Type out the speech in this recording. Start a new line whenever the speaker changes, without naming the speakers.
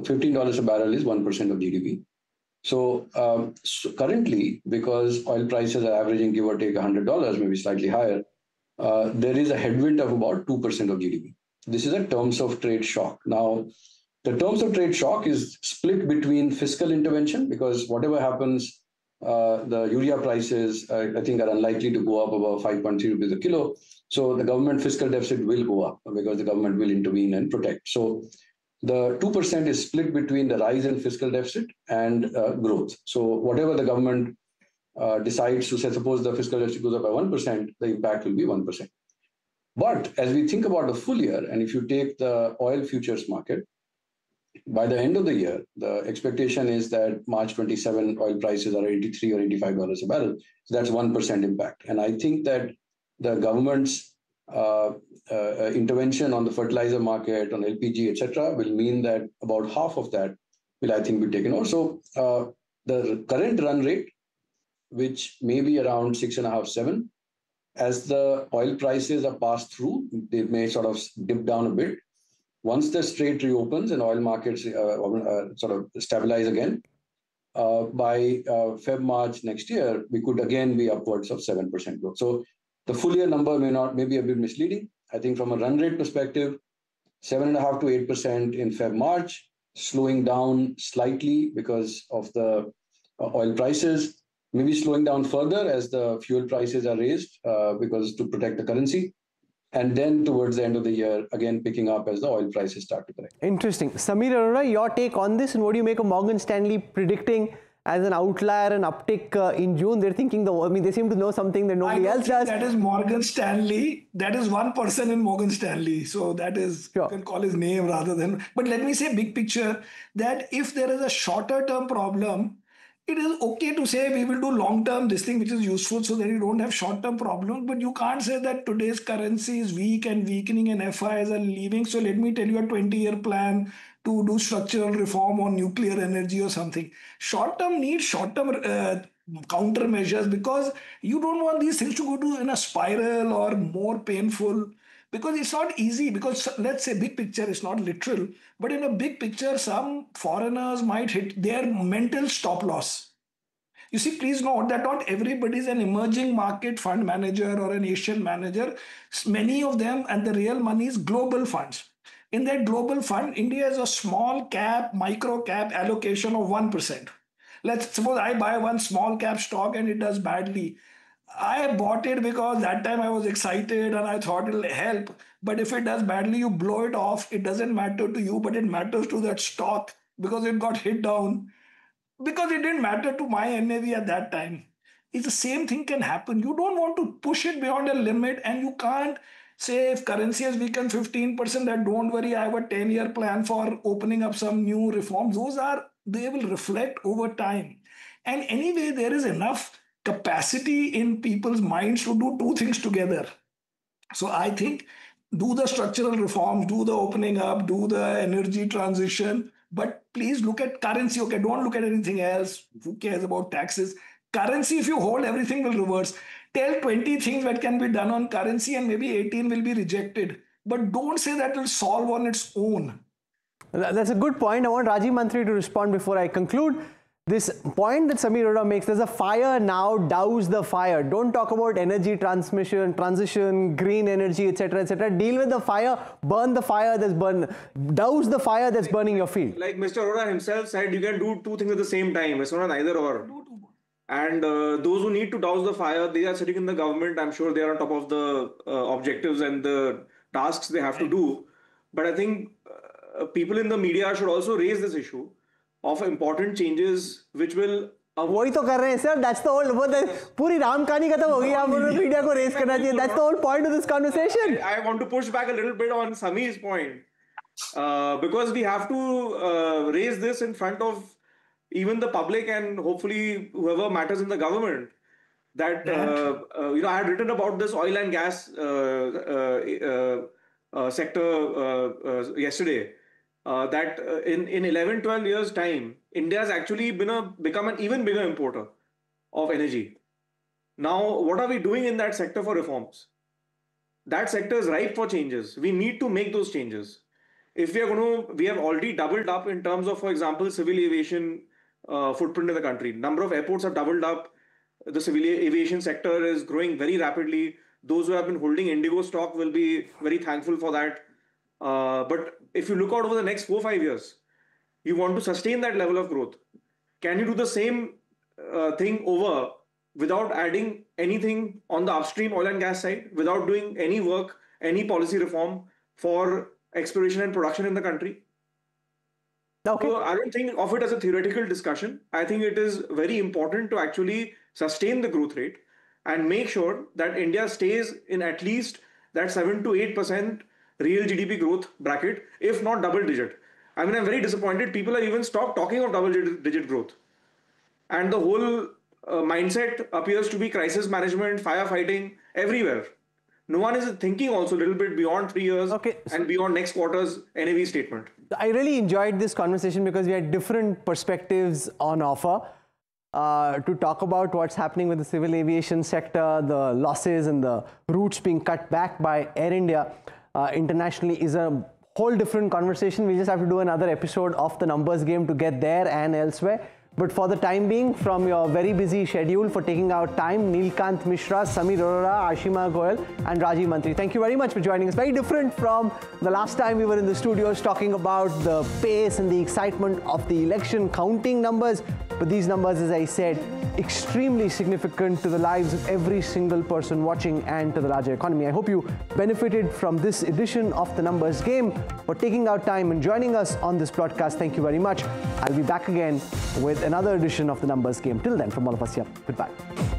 $15 a barrel is 1% of GDP. So, currently, because oil prices are averaging give or take $100, maybe slightly higher, there is a headwind of about 2% of GDP. This is a terms of trade shock. Now, the terms of trade shock is split between fiscal intervention, because whatever happens, the urea prices, I think, are unlikely to go up above 5.3 rupees a kilo. So the government fiscal deficit will go up because the government will intervene and protect. So the 2% is split between the rise in fiscal deficit and growth. So whatever the government decides to say, suppose the fiscal deficit goes up by 1%, the impact will be 1%. But as we think about the full year, and if you take the oil futures market, by the end of the year, the expectation is that March 27 oil prices are $83 or $85 a barrel. So that's 1% impact. And I think that the government's intervention on the fertilizer market, on LPG, etc., will mean that about half of that will, I think, be taken over. So the current run rate, which may be around 6.5, 7, as the oil prices are passed through, they may sort of dip down a bit. Once the strait reopens and oil markets sort of stabilize again, by Feb, March next year, we could again be upwards of 7% growth. So the full year number may be a bit misleading. I think from a run rate perspective, 7.5 to 8% in Feb, March, slowing down slightly because of the oil prices, maybe slowing down further as the fuel prices are raised because to protect the currency. And then towards the end of the year, again picking up as the oil prices start to correct.
Interesting. Samir Arora, your take on this, and what do you make of Morgan Stanley predicting as an outlier an uptick in June? They're thinking, they seem to know something that nobody else does.
That is Morgan Stanley. That is one person in Morgan Stanley. So that is, sure, you can call his name rather than, but let me say big picture, that if there is a shorter term problem, it is okay to say we will do long-term this thing, which is useful so that you don't have short-term problems. But you can't say that today's currency is weak and weakening and FIs are leaving. So let me tell you a 20-year plan to do structural reform on nuclear energy or something. Short-term needs short-term countermeasures, because you don't want these things to go to in a spiral or more painful. Because it's not easy, because let's say big picture is not literal, but in a big picture, some foreigners might hit their mental stop loss. You see, please note that not everybody is an emerging market fund manager or an Asian manager. Many of them, and the real money is global funds. In that global fund, India has a small cap, micro cap allocation of 1%. Let's suppose I buy one small cap stock and it does badly. I bought it because that time I was excited and I thought it'll help. But if it does badly, you blow it off. It doesn't matter to you, but it matters to that stock because it got hit down. Because it didn't matter to my NAV at that time. It's the same thing can happen. You don't want to push it beyond a limit, and you can't say if currency has weakened 15%, that don't worry, I have a 10-year plan for opening up some new reforms. They will reflect over time. And anyway, there is enough capacity in people's minds to do two things together. So I think do the structural reforms, do the opening up, do the energy transition, but please look at currency. Okay, don't look at anything else. Who cares about taxes? Currency, if you hold, everything will reverse. Tell 20 things that can be done on currency and maybe 18 will be rejected. But don't say that will solve on its own.
That's a good point. I want Rajiv Mantri to respond before I conclude. This point that Samir Arora makes, there's a fire now, douse the fire. Don't talk about energy transmission, transition, green energy, etc., etc. Deal with the fire, burn the fire that's douse the fire that's burning your field.
Like Mr. Arora himself said, you can do two things at the same time. It's not either or. And those who need to douse the fire, they are sitting in the government. I'm sure they are on top of the objectives and the tasks they have to do. But I think people in the media should also raise this issue of important changes which will
वही तो कर रहे हैं sir. That's the whole पूरी राम कहानी खत्म हो गई. आप मीडिया को रेस करना चाहिए. That's the whole point of this conversation.
I want to push back a little bit on Samir's point because we have to raise this in front of even the public and hopefully whoever matters in the government. That I had written about this oil and gas sector yesterday. That in 11-12 years time, India has actually become an even bigger importer of energy. Now, what are we doing in that sector for reforms? That sector is ripe for changes. We need to make those changes. if we have already doubled up in terms of, for example, civil aviation footprint in the country. Number of airports have doubled up. The civil aviation sector is growing very rapidly. Those who have been holding Indigo stock will be very thankful for that. But if you look out over the next 4-5 years, you want to sustain that level of growth. Can you do the same thing over without adding anything on the upstream oil and gas side, without doing any work, any policy reform for exploration and production in the country?
Okay.
So I don't think of it as a theoretical discussion. I think it is very important to actually sustain the growth rate and make sure that India stays in at least that 7 to 8% real GDP growth bracket, if not double digit. I mean, I'm very disappointed. People have even stopped talking of double digit growth. And the whole mindset appears to be crisis management, firefighting everywhere. No one is thinking also a little bit beyond 3 years and beyond next quarter's NAV statement.
I really enjoyed this conversation because we had different perspectives on offer to talk about what's happening with the civil aviation sector, the losses and the routes being cut back by Air India internationally is a whole different conversation. We just have to do another episode of the numbers game to get there and elsewhere. But for the time being, from your very busy schedule for taking out time, Neelkant Mishra, Samir Arora, Ashima Goyal and Rajiv Mantri, thank you very much for joining us. Very different from the last time we were in the studios talking about the pace and the excitement of the election, counting numbers. But these numbers, as I said, extremely significant to the lives of every single person watching and to the larger economy. I hope you benefited from this edition of the numbers game. For taking out time and joining us on this broadcast, thank you very much. I'll be back again with another edition of the numbers game. Till then, from all of us here, goodbye.